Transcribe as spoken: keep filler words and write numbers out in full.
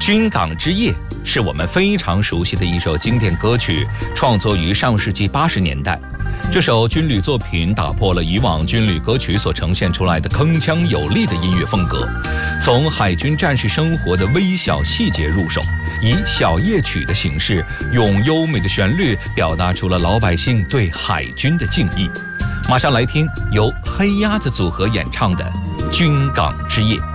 军港之夜是我们非常熟悉的一首经典歌曲，创作于上世纪八十年代。这首军旅作品打破了以往军旅歌曲所呈现出来的铿锵有力的音乐风格，从海军战士生活的微小细节入手，以小夜曲的形式，用优美的旋律表达出了老百姓对海军的敬意。马上来听由黑鸭子组合演唱的《军港之夜》。